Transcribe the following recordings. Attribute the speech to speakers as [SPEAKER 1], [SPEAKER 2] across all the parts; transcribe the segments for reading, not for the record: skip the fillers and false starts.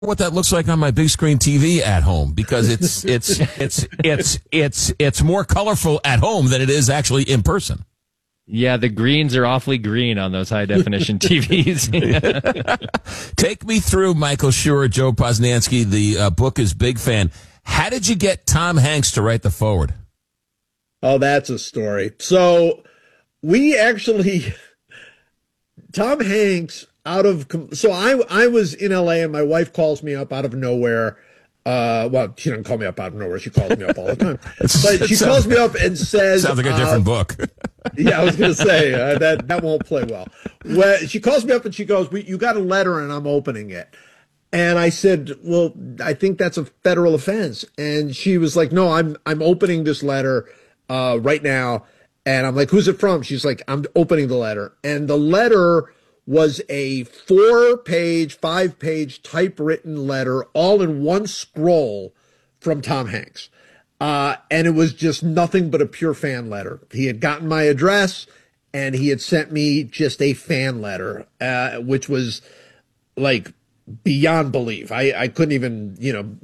[SPEAKER 1] what that looks like on my big screen TV at home, because it's more colorful at home than it is actually in person.
[SPEAKER 2] Yeah, the greens are awfully green on those high definition TVs.
[SPEAKER 1] Take me through, Michael Schur, Joe Posnanski. The book is Big Fan. How did you get Tom Hanks to write the foreword?
[SPEAKER 3] Oh, that's a story. So we actually, Tom Hanks I was in LA and my wife calls me up out of nowhere. Well, she doesn't call me up out of nowhere. She calls me up all the time. But she calls me up and says,
[SPEAKER 1] sounds like a different book.
[SPEAKER 3] Yeah, I was going to say that won't play well. She calls me up and she goes, you got a letter and I'm opening it. And I said, well, I think that's a federal offense. And she was like, no, I'm opening this letter right now. And I'm like, who's it from? She's like, I'm opening the letter. And the letter was a 4-page, 5-page typewritten letter all in one scroll from Tom Hanks. And it was just nothing but a pure fan letter. He had gotten my address and he had sent me just a fan letter, which was like beyond belief. I couldn't even,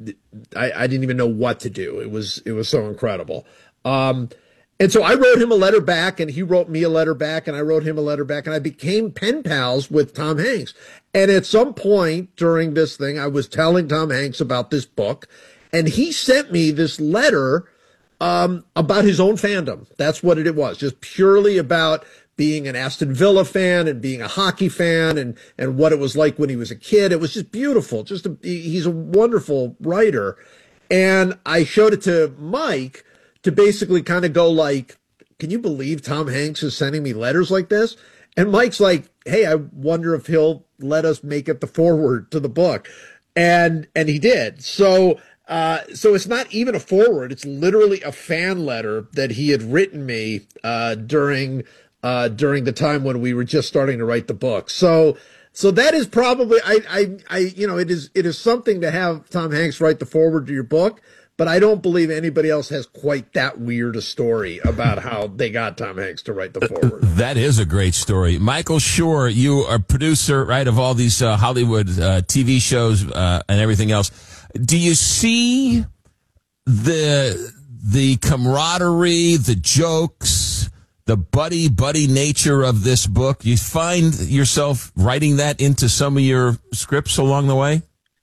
[SPEAKER 3] I didn't even know what to do. It was so incredible. And so I wrote him a letter back and he wrote me a letter back and I wrote him a letter back and I became pen pals with Tom Hanks. And at some point during this thing, I was telling Tom Hanks about this book and he sent me this letter, about his own fandom. That's what it was, just purely about being an Aston Villa fan and being a hockey fan and what it was like when he was a kid. It was just beautiful. He's a wonderful writer. And I showed it to Mike to basically kind of go like, can you believe Tom Hanks is sending me letters like this? And Mike's like, hey, I wonder if he'll let us make it the foreword to the book. And he did. So it's not even a foreword. It's literally a fan letter that he had written me, during the time when we were just starting to write the book. So that is probably, it is something to have Tom Hanks write the foreword to your book. But I don't believe anybody else has quite that weird a story about how they got Tom Hanks to write the foreword.
[SPEAKER 1] That is a great story. Michael Schur, you are producer, right, of all these Hollywood TV shows and everything else. Do you see the camaraderie, the jokes, the buddy nature of this book? You find yourself writing that into some of your scripts along the way?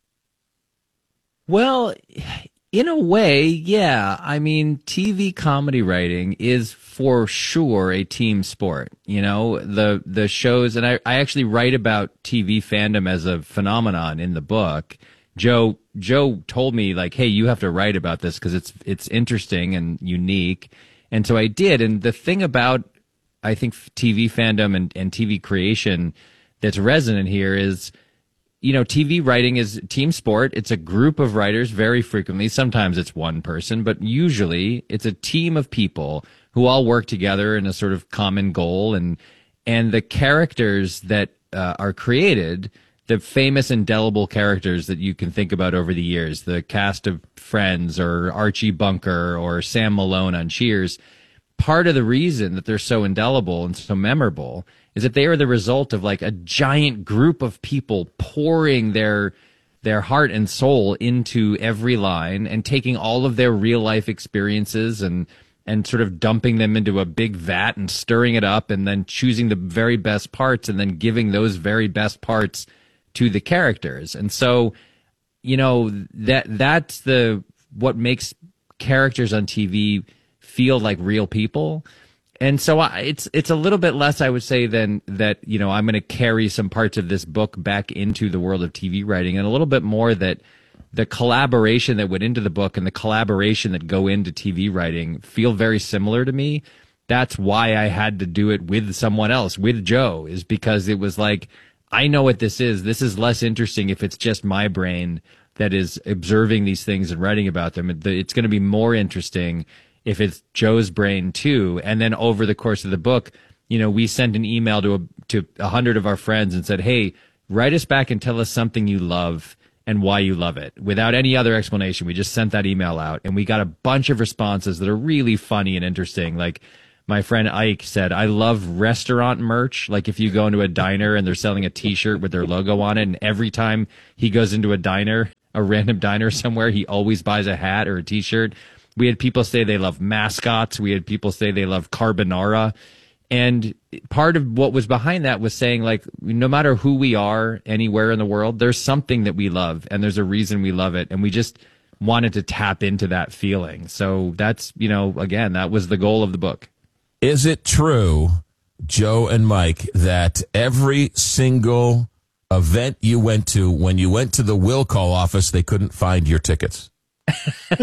[SPEAKER 2] Well, in a way, yeah. I mean, TV comedy writing is for sure a team sport. The shows, and I actually write about TV fandom as a phenomenon in the book. Joe told me like, hey, you have to write about this because it's interesting and unique. And so I did. And the thing about, I think, TV fandom and TV creation that's resonant here is, TV writing is team sport. It's a group of writers very frequently. Sometimes it's one person, but usually it's a team of people who all work together in a sort of common goal. And the characters that are created, the famous indelible characters that you can think about over the years, the cast of Friends or Archie Bunker or Sam Malone on Cheers, part of the reason that they're so indelible and so memorable is that they are the result of like a giant group of people pouring their heart and soul into every line and taking all of their real life experiences and sort of dumping them into a big vat and stirring it up and then choosing the very best parts and then giving those very best parts to the characters. And so, that's what makes characters on TV feel like real people. And so it's a little bit less, I would say, than that, I'm going to carry some parts of this book back into the world of TV writing, and a little bit more that the collaboration that went into the book and the collaboration that go into TV writing feel very similar to me. That's why I had to do it with someone else, with Joe, is because it was like, I know what this is. This is less interesting if it's just my brain that is observing these things and writing about them. It's going to be more interesting if it's Joe's brain too. And then over the course of the book, we sent an email to 100 of our friends and said, hey, write us back and tell us something you love and why you love it, without any other explanation. We just sent that email out and we got a bunch of responses that are really funny and interesting. Like, my friend Ike said, I love restaurant merch. Like if you go into a diner and they're selling a T-shirt with their logo on it, and every time he goes into a diner, a random diner somewhere, he always buys a hat or a T-shirt. We had people say they love mascots. We had people say they love carbonara. And part of what was behind that was saying, like, no matter who we are anywhere in the world, there's something that we love and there's a reason we love it. And we just wanted to tap into that feeling. So that's, again, that was the goal of the book.
[SPEAKER 1] Is it true, Joe and Mike, that every single event you went to, when you went to the will call office, they couldn't find your tickets?